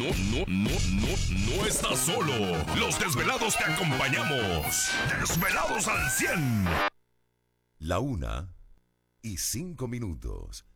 no estás solo. Los desvelados te acompañamos. Desvelados al 100. 1:05.